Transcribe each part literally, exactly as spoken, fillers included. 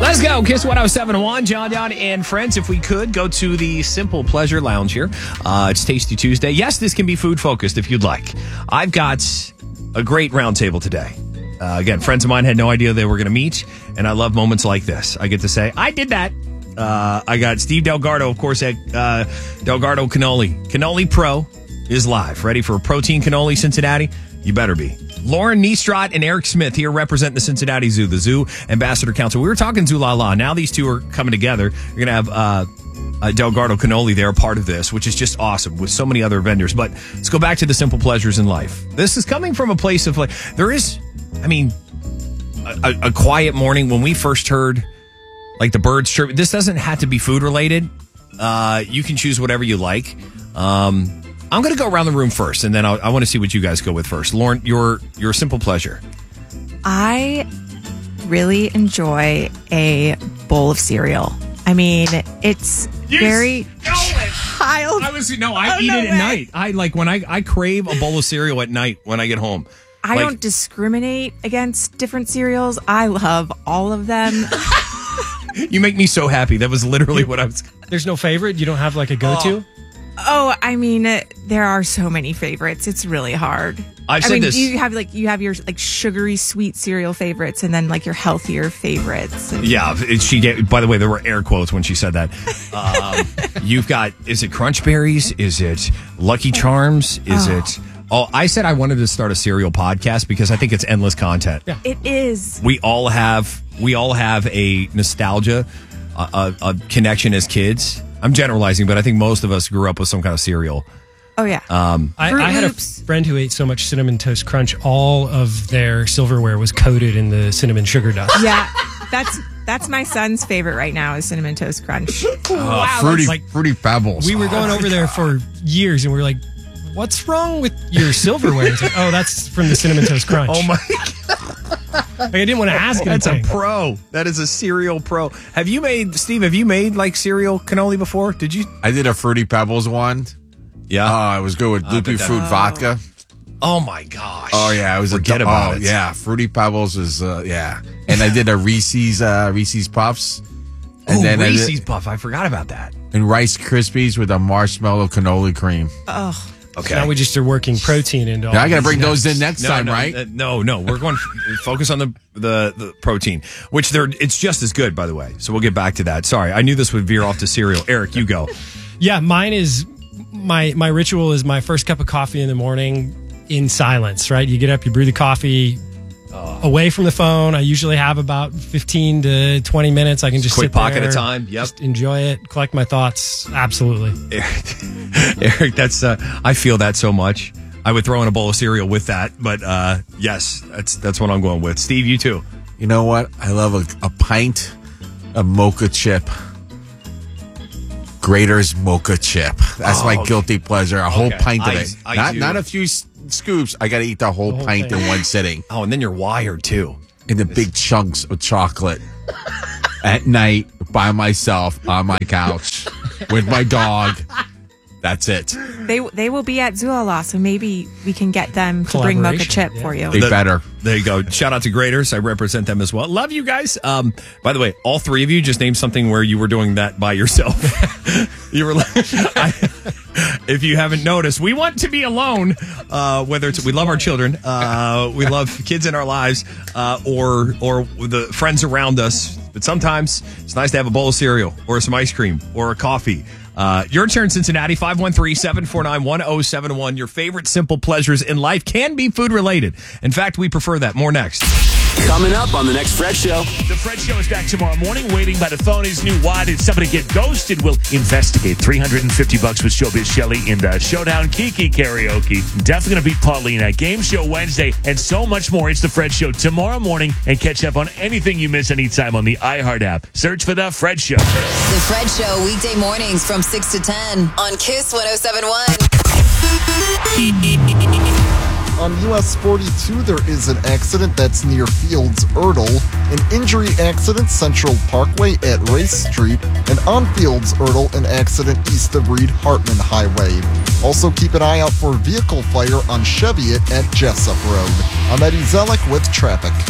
Let's go. Kiss one oh seven point one. John, John, and friends, if we could, go to the Simple Pleasure Lounge here. Uh, it's Tasty Tuesday. Yes, this can be food-focused if you'd like. I've got a great round table today. Uh, again, friends of mine had no idea they were going to meet, and I love moments like this. I get to say, I did that. Uh, I got Steve Delgardo, of course, at uh, Delgardo Cannoli. Cannoli Pro is live. Ready for protein cannoli, Cincinnati? You better be. Lauren Niestrot and Eric Smith here representing the Cincinnati Zoo, the Zoo Ambassador Council. We were talking Zoo La La. Now these two are coming together. You're going to have uh, uh, Delgardo Cannoli there, part of this, which is just awesome with so many other vendors. But let's go back to the simple pleasures in life. This is coming from a place of like, there is, I mean, a, a quiet morning when we first heard like the birds chirp. This doesn't have to be food related. Uh, you can choose whatever you like. Um, I'm going to go around the room first, and then I'll, I want to see what you guys go with first. Lauren, your your simple pleasure. I really enjoy a bowl of cereal. I mean, it's You very stole it. child. I was no, I Oh, eat no it at way. night. I like when I I crave a bowl of cereal at night when I get home. I Like, don't discriminate against different cereals. I love all of them. You make me so happy. That was literally what I was. There's no favorite? You don't have like a go-to? Oh, I mean, uh, there are so many favorites. It's really hard. I've I said mean, this. you have like you have your like sugary sweet cereal favorites, and then like your healthier favorites. And Yeah, it, she gave. By the way, there were air quotes when she said that. Um, you've got. Is it Crunch Berries? Is it Lucky Charms? Is Oh. it? Oh, I said I wanted to start a cereal podcast because I think it's endless content. Yeah. it is. We all have. We all have a nostalgia, a, a, a connection as kids. I'm generalizing, but I think most of us grew up with some kind of cereal. Oh yeah. Um, I, Fruit I had a Loops. friend who ate so much Cinnamon Toast Crunch, all of their silverware was coated in the cinnamon sugar dust. Yeah, that's that's my son's favorite right now is Cinnamon Toast Crunch. Uh, fruity, like- fruity pebbles. We were going over there for years, and we were like, what's wrong with your silverware? It's like, oh, that's from the Cinnamon Toast Crunch. oh my! Like, I didn't want to ask That's a anything. pro. That is a cereal pro. Have you made, Steve? Have you made like cereal cannoli before? Did you? I did a fruity pebbles one. Yeah. Oh, it was good with Loopy but that- Fruit vodka. Oh my gosh. Oh yeah, it was Forget a about oh, it. Yeah, fruity pebbles is uh, yeah, and I did a Reese's uh, Reese's Puffs, and Oh, then I Reese's did, Puff. I forgot about that. and Rice Krispies with a marshmallow cannoli cream. Oh, Okay. Now we just are working protein into all Now I got to these bring those snacks. in next no, time, no, right? uh, no, no. We're going to focus on the, the the protein, which they're it's just as good, by the way. So we'll get back to that. Sorry, I knew this would veer off to cereal. Eric, you go. Yeah, mine is my my ritual is my first cup of coffee in the morning in silence, right? You get up, you brew the coffee away from the phone. I usually have about fifteen to twenty minutes. I can just Quick sit pocket there, of time. Yep. just enjoy it, collect my thoughts. Absolutely. Eric, that's uh, I feel that so much. I would throw in a bowl of cereal with that, but uh, yes, that's that's what I'm going with. Steve, you too. You know what? I love a, a pint of mocha chip. Grater's mocha chip. That's Oh, my okay. guilty pleasure. A whole Okay. pint of I- it. I not do. not a few s- scoops. I got to eat the whole, The whole pint thing. in one sitting. Oh, and then you're wired too. And the big chunks of chocolate at night by myself on my couch with my dog. That's it. they they will be at Zulala, so maybe we can get them to bring mocha Collaboration, chip yeah. for you. They The- better. There you go. Shout out to Graders. I represent them as well. Love you guys. Um, by the way, all three of you just named something where you were doing that by yourself. You were like, I, if you haven't noticed, we want to be alone. Uh, whether it's we love our children, uh, we love kids in our lives, uh, or or the friends around us. But sometimes it's nice to have a bowl of cereal or some ice cream or a coffee. Uh, your turn, Cincinnati, five one three, seven four nine, one oh seven one. Your favorite simple pleasures in life can be food related. In fact, we prefer that. More next. Coming up on the next Fred Show. The Fred Show is back tomorrow morning. Waiting by the phone is new. Why did somebody get ghosted? We'll investigate. three hundred fifty bucks with Showbiz Shelley in the Showdown Kiki karaoke. Definitely going to beat Paulina. Game Show Wednesday and so much more. It's the Fred Show tomorrow morning, and catch up on anything you miss anytime on the iHeart app. Search for the Fred Show. The Fred Show, weekday mornings from six to ten on Kiss one oh seven point one. On U S forty-two, there is an accident that's near Fields Erdel, an injury accident Central Parkway at Race Street, and on Fields Erdel, an accident east of Reed Hartman Highway. Also keep an eye out for vehicle fire on Cheviot at Jessup Road. I'm Eddie Zellick with traffic.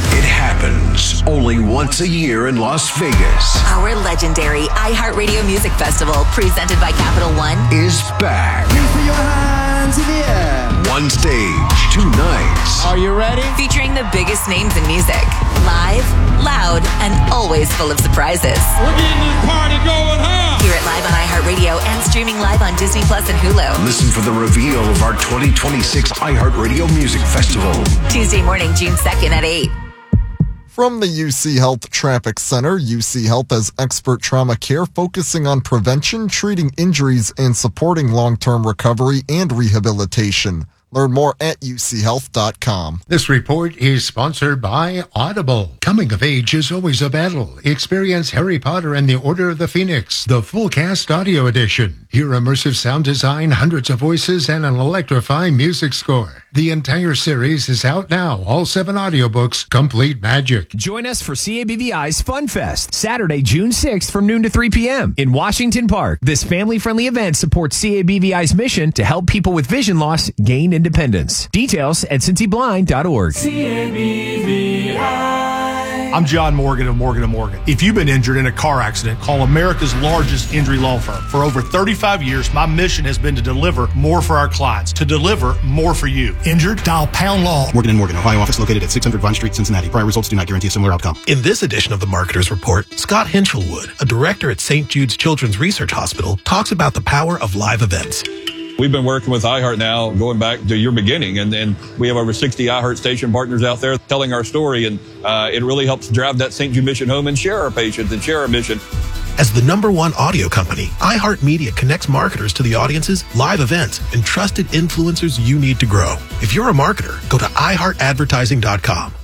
It happens only once a year in Las Vegas. Our legendary iHeartRadio Music Festival, presented by Capital One, Is back. Put your hands in the air. One stage, two nights. Are you ready? featuring the biggest names in music. Live, loud, and always full of surprises. We're getting this party going, huh? Hear it live on iHeartRadio and streaming live on Disney Plus and Hulu. Listen for the reveal of our twenty twenty-six iHeartRadio Music Festival. Tuesday morning, June second at eight. From the U C Health Traffic Center, U C Health has expert trauma care focusing on prevention, treating injuries, and supporting long-term recovery and rehabilitation. Learn more at u c health dot com. This report is sponsored by Audible. Coming of age is always a battle. Experience Harry Potter and the Order of the Phoenix, the full cast audio edition. Hear immersive sound design, hundreds of voices, and an electrifying music score. The entire series is out now. All seven audiobooks, complete magic. Join us for C A B V I's Fun Fest, Saturday, June sixth from noon to three p.m. in Washington Park. This family-friendly event supports C A B V I's mission to help people with vision loss gain independence. Details at cincy blind dot org. C A B V I. I'm John Morgan of Morgan and Morgan. If you've been injured in a car accident, call America's largest injury law firm. For over thirty-five years, my mission has been to deliver more for our clients, to deliver more for you. Injured? Dial Pound Law. Morgan and Morgan, Ohio office located at six hundred Vine Street, Cincinnati. Prior results do not guarantee a similar outcome. In this edition of the Marketer's Report, Scott Hinchelwood, a director at Saint Jude's Children's Research Hospital, talks about the power of live events. We've been working with iHeart now going back to your beginning, and, and we have over sixty iHeart station partners out there telling our story, and uh, it really helps drive that Saint Jude mission home and share our patients and share our mission. As the number one audio company, iHeartMedia connects marketers to the audiences, live events, and trusted influencers you need to grow. If you're a marketer, go to i heart advertising dot com.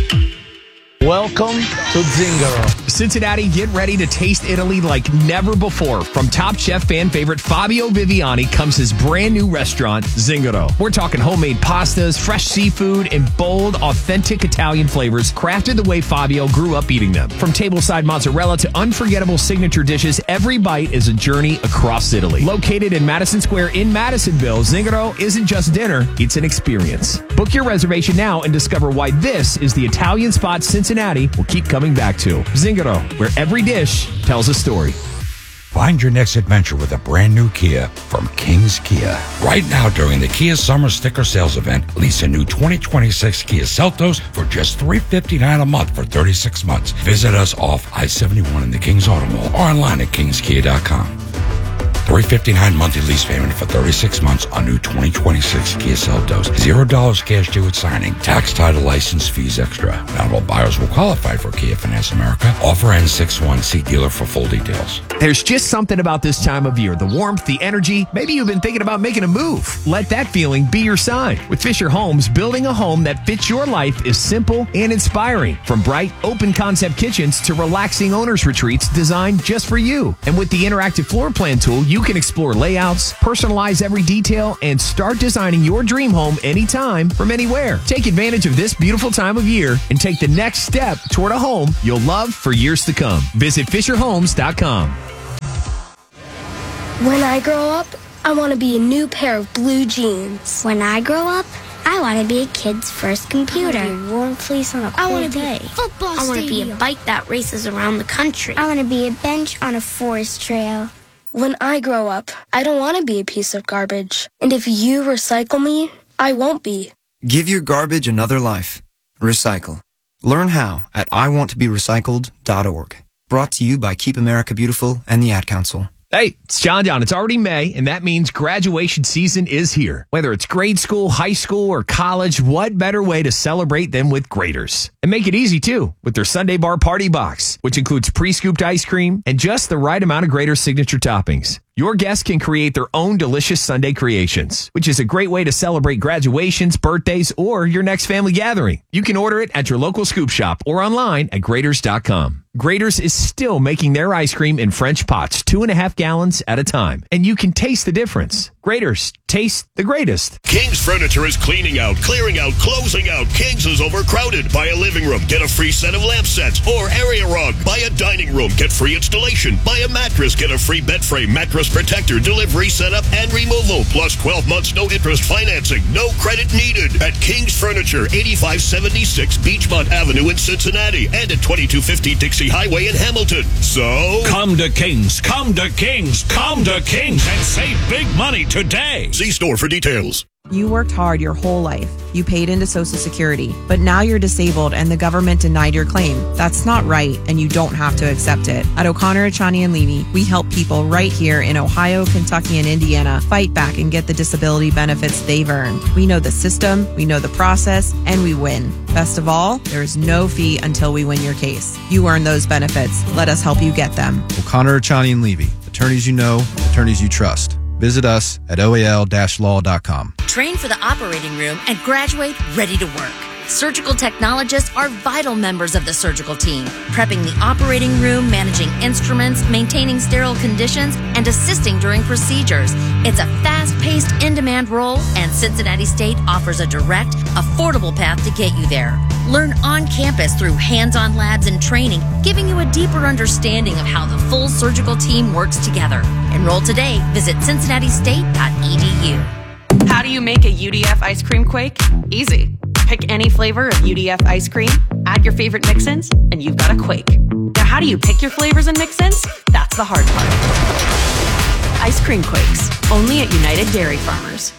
Welcome to Zingaro. Cincinnati, get ready to taste Italy like never before. From Top Chef fan favorite Fabio Viviani comes his brand new restaurant, Zingaro. We're talking homemade pastas, fresh seafood, and bold, authentic Italian flavors crafted the way Fabio grew up eating them. From tableside mozzarella to unforgettable signature dishes, every bite is a journey across Italy. Located in Madison Square in Madisonville, Zingaro isn't just dinner, it's an experience. Book your reservation now and discover why this is the Italian spot Cincinnati will keep coming back to. Zingaro, where every dish tells a story. Find your next adventure with a brand new Kia from King's Kia. Right now during the Kia Summer Sticker Sales Event, lease a new twenty twenty-six Kia Seltos for just three hundred fifty-nine dollars a month for thirty-six months. Visit us off I seventy-one in the Kings Auto Mall or online at kings kia dot com. three hundred fifty-nine dollars monthly lease payment for thirty-six months on new twenty twenty-six Kia Seltos. zero dollars cash due at signing. Tax, title, license fees extra. Not all buyers will qualify for Kia Finance America. Offer ends six one. See dealer for full details. There's just something about this time of year. The warmth, the energy. Maybe you've been thinking about making a move. Let that feeling be your sign. With Fisher Homes, building a home that fits your life is simple and inspiring. From bright, open concept kitchens to relaxing owner's retreats designed just for you. And with the interactive floor plan tool, you can explore layouts, personalize every detail, and start designing your dream home anytime from anywhere. Take advantage of this beautiful time of year and take the next step toward a home you'll love for years to come. Visit fisher homes dot com. When I grow up, I want to be a new pair of blue jeans. When I grow up, I want to be a kid's first computer. I want to be a warm fleece on a cold I want to day. be a football I want to be a stadium. bike that races around the country. I want to be a bench on a forest trail. When I grow up, I don't want to be a piece of garbage. And if you recycle me, I won't be. Give your garbage another life. Recycle. Learn how at i want to be recycled dot org. Brought to you by Keep America Beautiful and the Ad Council. Hey, it's John John. It's already May, and that means graduation season is here. Whether it's grade school, high school, or college, what better way to celebrate than with Graders? And make it easy, too, with their Sunday Bar Party Box, which includes pre-scooped ice cream and just the right amount of Graders signature toppings. Your guests can create their own delicious Sunday creations, which is a great way to celebrate graduations, birthdays, or your next family gathering. You can order it at your local scoop shop or online at graders dot com. Graders is still making their ice cream in French pots, two and a half gallons at a time, and you can taste the difference. Graders, taste the greatest. King's Furniture is cleaning out, clearing out, closing out. King's is overcrowded. Buy a living room, get a free set of lamp sets or area rug. Buy a dining room, get free installation. Buy a mattress, get a free bed frame, mattress Mattress Protector delivery, setup, and removal. Plus twelve months no interest financing. No credit needed. At King's Furniture, eighty-five seventy-six Beachmont Avenue in Cincinnati. And at twenty-two fifty Dixie Highway in Hamilton. So, Come to King's. Come to King's. Come to King's and save big money today. see store for details. You worked hard your whole life. You paid into Social Security, but now you're disabled and the government denied your claim. That's not right, and you don't have to accept it. At O'Connor, Achani and Levy, we help people right here in Ohio, Kentucky, and Indiana fight back and get the disability benefits they've earned. We know the system, we know the process, and we win. Best of all, there is no fee until we win your case. You earn those benefits. Let us help you get them. O'Connor, Achani and Levy, attorneys you know, attorneys you trust. Visit us at O A L law dot com. Train for the operating room and graduate ready to work. Surgical technologists are vital members of the surgical team, prepping the operating room, managing instruments, maintaining sterile conditions, and assisting during procedures. It's a fast-paced, in-demand role, and Cincinnati State offers a direct, affordable path to get you there. Learn on campus through hands-on labs and training, giving you a deeper understanding of how the full surgical team works together. Enroll today. Visit cincinnati state dot e d u. How do you make a U D F ice cream quake? Easy. Pick any flavor of U D F ice cream, add your favorite mix-ins, and you've got a quake. Now, how do you pick your flavors and mix-ins? That's the hard part. Ice cream quakes, only at United Dairy Farmers.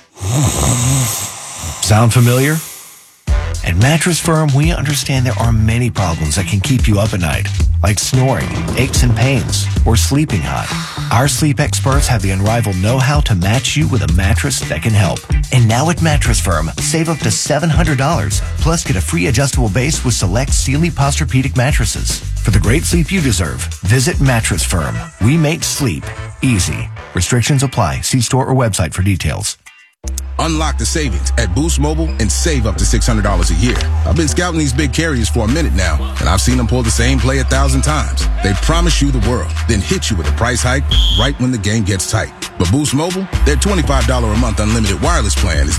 Sound familiar? At Mattress Firm, we understand there are many problems that can keep you up at night, like snoring, aches and pains, or sleeping hot. Our sleep experts have the unrivaled know-how to match you with a mattress that can help. And now at Mattress Firm, save up to seven hundred dollars, plus get a free adjustable base with select Sealy Posturepedic mattresses. For the great sleep you deserve, visit Mattress Firm. We make sleep easy. Restrictions apply. See store or website for details. Unlock the savings at Boost Mobile and save up to six hundred dollars a year. I've been scouting these big carriers for a minute now, and I've seen them pull the same play a thousand times. They promise you the world, then hit you with a price hike right when the game gets tight. But Boost Mobile, their twenty-five dollars a month unlimited wireless plan is